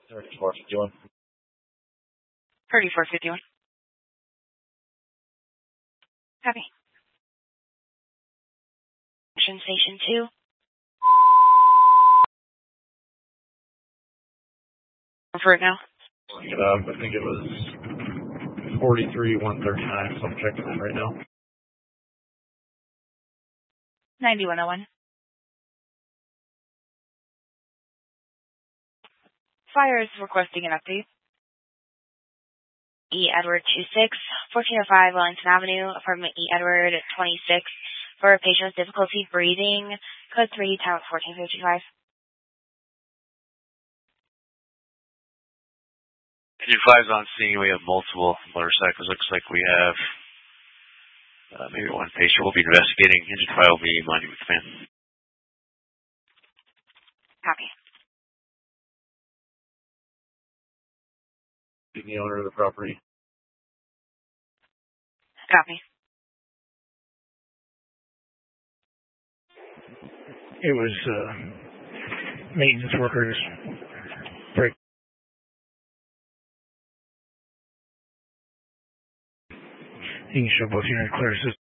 3451. 3451. Copy. Action Station 2. For it now. I think it was 43-139, so I'm checking it right now. 9101. Fire is requesting an update. E. Edward 26, 1405 Wellington Avenue, apartment E. Edward 26, for a patient with difficulty breathing, code 3, tower 1455. Can you advise on scene? We have multiple motorcycles. Looks like we have maybe one patient. We'll be investigating. Engine fire will be minding with command. Copy. The owner of the property. Copy. It was maintenance workers. Break. You can show both unit clear assist.